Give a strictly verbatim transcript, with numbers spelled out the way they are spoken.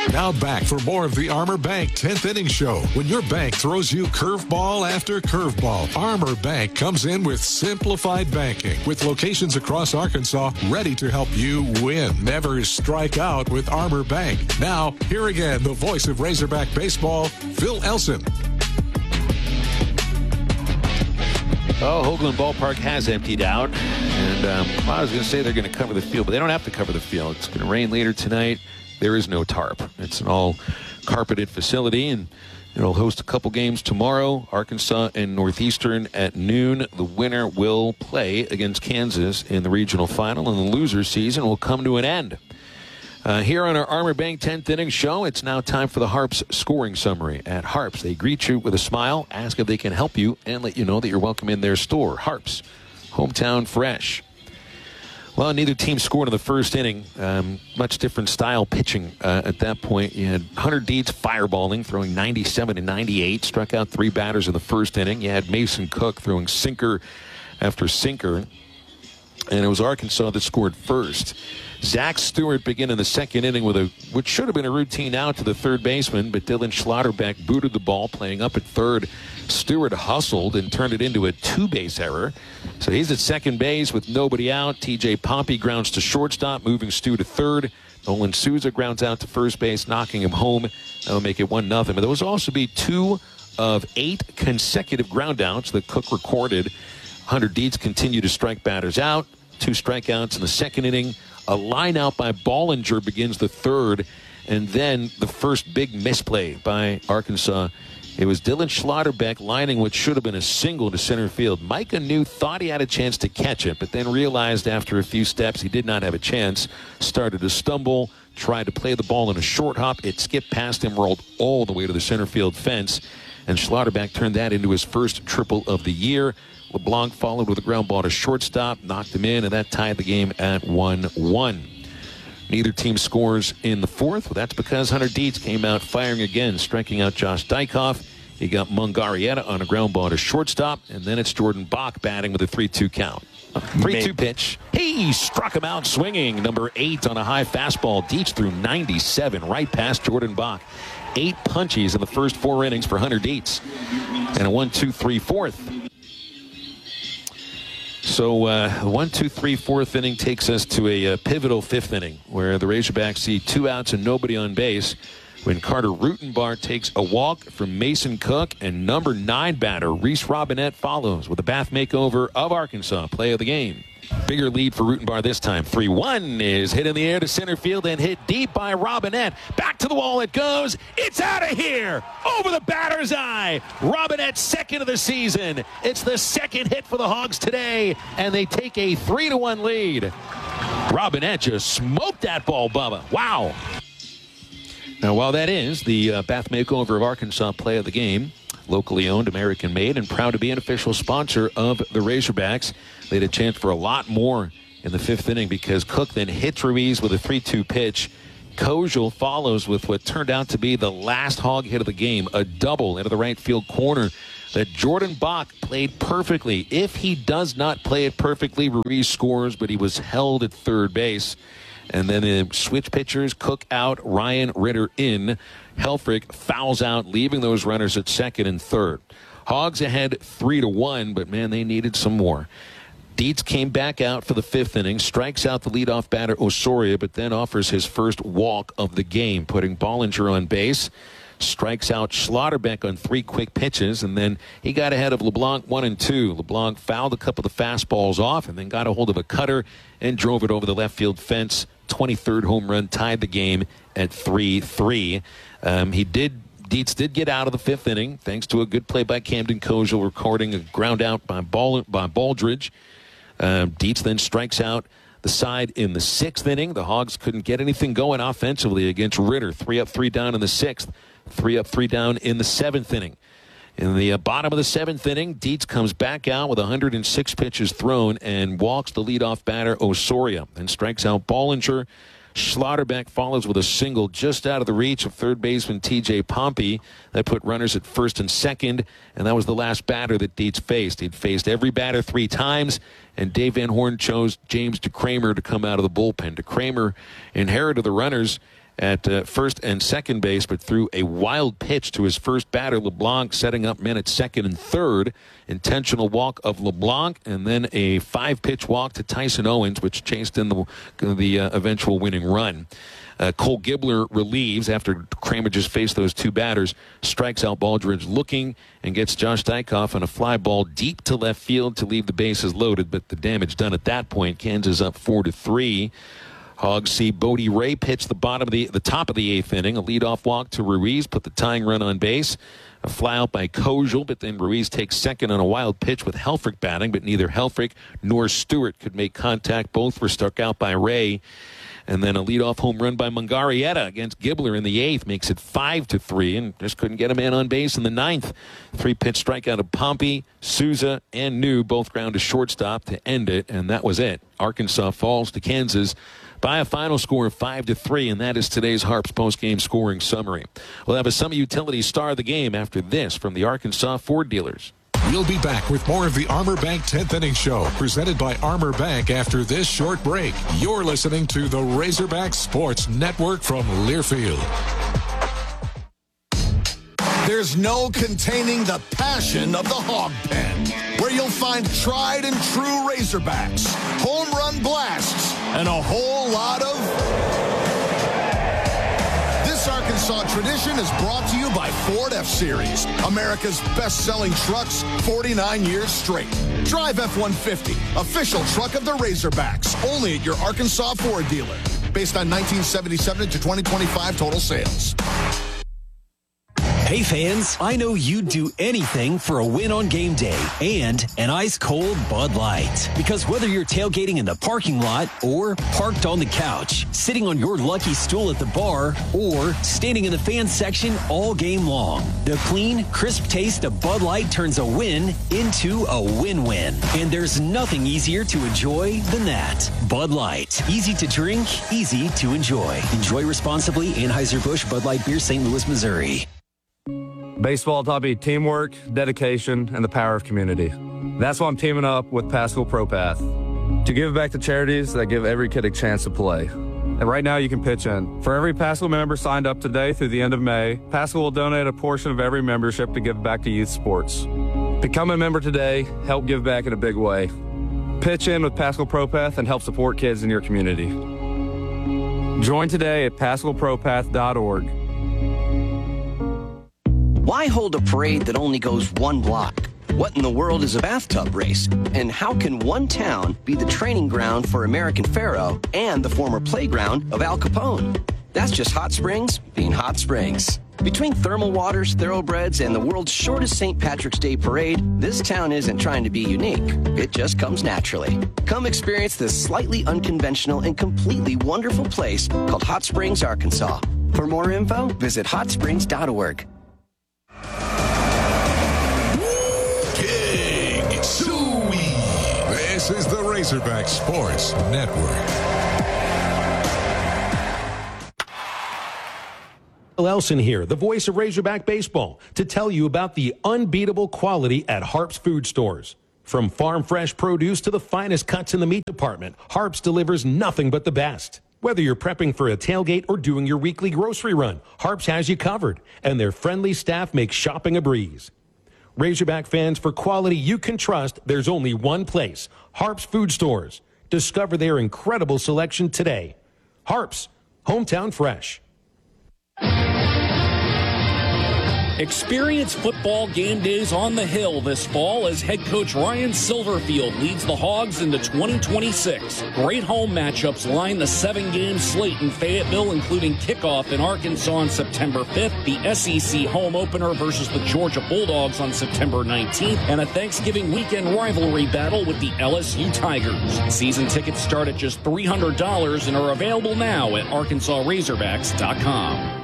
Now back for more of the Armor Bank tenth Inning Show. When your bank throws you curveball after curveball, Armor Bank comes in with simplified banking with locations across Arkansas ready to help you win. Never strike out with Armor Bank. Now, here again, the voice of Razorback baseball, Phil Elson. Oh, Hoagland Ballpark has emptied out. And um, I was going to say they're going to cover the field, but they don't have to cover the field. It's going to rain later tonight. There is no tarp. It's an all-carpeted facility, and it'll host a couple games tomorrow, Arkansas and Northeastern at noon. The winner will play against Kansas in the regional final, and the loser season will come to an end. Uh, here on our Armor Bank tenth Inning Show, it's now time for the Harps scoring summary. At Harps, they greet you with a smile, ask if they can help you, and let you know that you're welcome in their store. Harps, hometown fresh. Well, neither team scored in the first inning. Um, much different style pitching uh, at that point. You had Hunter Dietz fireballing, throwing ninety-seven and ninety-eight, struck out three batters in the first inning. You had Mason Cook throwing sinker after sinker, and it was Arkansas that scored first. Zach Stewart began in the second inning with a which should have been a routine out to the third baseman, but Dylan Schlotterbeck booted the ball, playing up at third. Stewart hustled and turned it into a two-base error. So he's at second base with nobody out. T J Pompey grounds to shortstop, moving Stu to third. Nolan Souza grounds out to first base, knocking him home. That'll make it one nothing. But there was also be two of eight consecutive ground outs that Cook recorded. Hunter Dietz continued to strike batters out. Two strikeouts in the second inning. A line out by Bollinger begins the third, and then the first big misplay by Arkansas. It was Dylan Schlotterbeck lining what should have been a single to center field. Micah New thought he had a chance to catch it, but then realized after a few steps he did not have a chance. Started to stumble, tried to play the ball in a short hop. It skipped past him, rolled all the way to the center field fence, and Schlotterbeck turned that into his first triple of the year. LeBlanc followed with a ground ball to shortstop, knocked him in, and that tied the game at one one. Neither team scores in the fourth. Well, that's because Hunter Dietz came out firing again, striking out Josh Dykoff. He got Mungarietta on a ground ball to shortstop, and then it's Jordan Bach batting with a three two count. three two pitch. He struck him out swinging. Number eight on a high fastball. Dietz threw ninety-seven right past Jordan Bach. Eight punchies in the first four innings for Hunter Dietz. And a one two three fourth. So uh, one, two, three, fourth inning takes us to a, a pivotal fifth inning where the Razorbacks see two outs and nobody on base when Carter Rutenbar takes a walk from Mason Cook, and number nine batter Reese Robinette follows with a bath makeover of Arkansas. Play of the game. Bigger lead for Rutenbar this time. three one is hit in the air to center field and hit deep by Robinette. Back to the wall it goes. It's out of here. Over the batter's eye. Robinette's second of the season. It's the second hit for the Hogs today, and they take a three to one lead. Robinette just smoked that ball, Bubba. Wow. Now, while that is the uh, bath makeover of Arkansas play of the game, locally owned, American-made, and proud to be an official sponsor of the Razorbacks. They had a chance for a lot more in the fifth inning because Cook then hits Ruiz with a three two pitch. Kojal follows with what turned out to be the last Hog hit of the game, a double into the right field corner that Jordan Bach played perfectly. If he does not play it perfectly, Ruiz scores, but he was held at third base. And then the switch pitchers, Cook out, Ryan Ritter in. Helfrich fouls out, leaving those runners at second and third. Hogs ahead three to one, but man, they needed some more. Dietz came back out for the fifth inning, strikes out the leadoff batter Osorio, but then offers his first walk of the game, putting Bollinger on base. Strikes out Schlotterbeck on three quick pitches, and then he got ahead of LeBlanc one and two. LeBlanc fouled a couple of the fastballs off and then got a hold of a cutter and drove it over the left field fence. twenty-third home run tied the game at three three. Um, he did, Dietz did get out of the fifth inning thanks to a good play by Camden Kojal, recording a ground out by, Ball, by Baldridge. Um, Dietz then strikes out the side in the sixth inning. The Hogs couldn't get anything going offensively against Ritter. Three up, three down in the sixth. Three up, three down in the seventh inning. In the uh, bottom of the seventh inning, Dietz comes back out with one hundred six pitches thrown and walks the leadoff batter Osorio and strikes out Bollinger. Schlotterbeck follows with a single just out of the reach of third baseman T J Pompey. That put runners at first and second, and that was the last batter that Dietz faced. He'd faced every batter three times, and Dave Van Horn chose James DeCramer to come out of the bullpen. DeCramer inherited the runners at uh, first and second base, but threw a wild pitch to his first batter, LeBlanc, setting up men at second and third. Intentional walk of LeBlanc, and then a five-pitch walk to Tyson Owens, which chased in the, the uh, eventual winning run. Uh, Cole Gibler relieves after Kramer just faced those two batters, strikes out Baldridge looking, and gets Josh Dykoff on a fly ball deep to left field to leave the bases loaded, but the damage done at that point. Kansas up four to three. Hogs see Bodie Ray pitch the bottom of the the top of the eighth inning. A leadoff walk to Ruiz, put the tying run on base. A fly out by Kojal, but then Ruiz takes second on a wild pitch with Helfrich batting, but neither Helfrich nor Stewart could make contact. Both were struck out by Ray. And then a leadoff home run by Mungarieta against Gibler in the eighth makes it five to three, and just couldn't get a man on base in the ninth. Three-pitch strikeout of Pompey, Souza, and New both ground to shortstop to end it, and that was it. Arkansas falls to Kansas by a final score of five to three, and that is today's Harps postgame scoring summary. We'll have a Summit Utilities star of the game after this from the Arkansas Ford dealers. We'll be back with more of the Armor Bank tenth Inning Show, presented by Armor Bank after this short break. You're listening to the Razorback Sports Network from Learfield. There's no containing the passion of the Hog Pen, where you'll find tried and true Razorbacks, home run blasts, and a whole lot of... This Arkansas tradition is brought to you by Ford F-Series, America's best-selling trucks forty-nine years straight. Drive F one fifty, official truck of the Razorbacks, only at your Arkansas Ford dealer. Based on nineteen seventy-seven to twenty twenty-five total sales. Hey fans, I know you'd do anything for a win on game day and an ice-cold Bud Light. Because whether you're tailgating in the parking lot or parked on the couch, sitting on your lucky stool at the bar, or standing in the fan section all game long, the clean, crisp taste of Bud Light turns a win into a win-win. And there's nothing easier to enjoy than that. Bud Light. Easy to drink, easy to enjoy. Enjoy responsibly. Anheuser-Busch Bud Light Beer, Saint Louis, Missouri. Baseball taught me teamwork, dedication, and the power of community. That's why I'm teaming up with Paschal ProPath to give back to charities that give every kid a chance to play. And right now you can pitch in. For every Paschal member signed up today through the end of May, Paschal will donate a portion of every membership to give back to youth sports. Become a member today, help give back in a big way. Pitch in with Paschal ProPath and help support kids in your community. Join today at Paschal Pro Path dot org. Why hold a parade that only goes one block? What in the world is a bathtub race? And how can one town be the training ground for American Pharoah and the former playground of Al Capone? That's just Hot Springs being Hot Springs. Between thermal waters, thoroughbreds, and the world's shortest Saint Patrick's Day parade, this town isn't trying to be unique. It just comes naturally. Come experience this slightly unconventional and completely wonderful place called Hot Springs, Arkansas. For more info, visit hot springs dot org. This is the Razorback Sports Network. Bill Elson here, the voice of Razorback Baseball, to tell you about the unbeatable quality at Harps Food Stores. From farm fresh produce to the finest cuts in the meat department, Harps delivers nothing but the best. Whether you're prepping for a tailgate or doing your weekly grocery run, Harps has you covered, and their friendly staff makes shopping a breeze. Razorback fans, for quality you can trust, there's only one place, Harps Food Stores. Discover their incredible selection today. Harps, hometown fresh. Experience football game days on the Hill this fall as head coach Ryan Silverfield leads the Hogs into twenty twenty-six. Great home matchups line the seven-game slate in Fayetteville, including kickoff in Arkansas on September fifth, the S E C home opener versus the Georgia Bulldogs on September nineteenth, and a Thanksgiving weekend rivalry battle with the L S U Tigers. Season tickets start at just three hundred dollars and are available now at arkansas razorbacks dot com.